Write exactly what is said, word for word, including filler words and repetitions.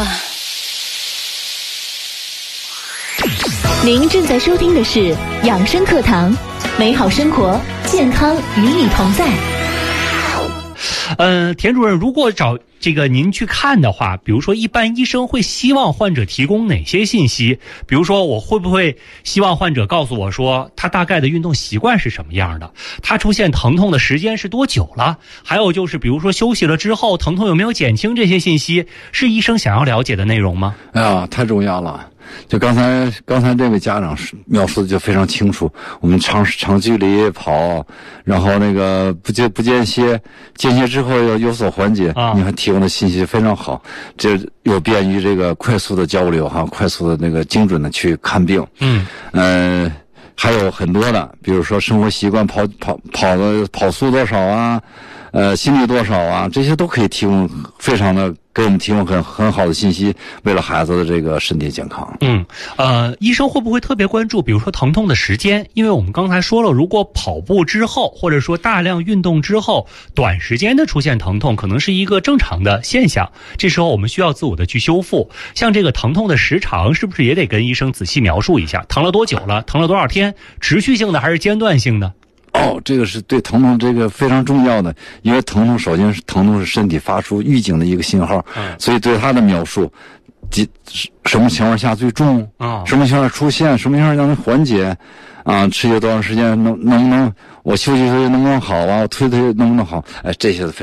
您正在收听的是养生课堂，美好生活，健康与你同在。 嗯，田主任，如果找这个您去看的话，比如说一般医生会希望患者提供哪些信息？比如说我会不会希望患者告诉我说他大概的运动习惯是什么样的，他出现疼痛的时间是多久了，还有就是比如说休息了之后疼痛有没有减轻，这些信息是医生想要了解的内容吗？ 哎呀，太重要了。就刚才刚才这位家长描述的就非常清楚，我们长长距离跑，然后那个不间不间歇，间歇之后要有所缓解，啊、你看提供的信息非常好，这有便于这个快速的交流哈，快速的那个精准的去看病。嗯，呃，还有很多的，比如说生活习惯，跑跑跑的跑速多少啊，呃，心率多少啊，这些都可以提供非常的。给我们提供很很好的信息，为了孩子的这个身体健康。 嗯，呃，医生会不会特别关注，比如说疼痛的时间？因为我们刚才说了，如果跑步之后，或者说大量运动之后，短时间的出现疼痛，可能是一个正常的现象。这时候我们需要自我的去修复。像这个疼痛的时长，是不是也得跟医生仔细描述一下？疼了多久了？疼了多少天？持续性的还是间断性的？ 哦，这个是对疼痛这个非常重要的，因为疼痛首先是疼痛是身体发出预警的一个信号，嗯、所以对它的描述，什么情况下最重啊？什么情况下出现？什么情况下能缓解？啊，持续多长时间？能能不能我休息休息能不能好啊？我推推能不能好？哎，这些都非常。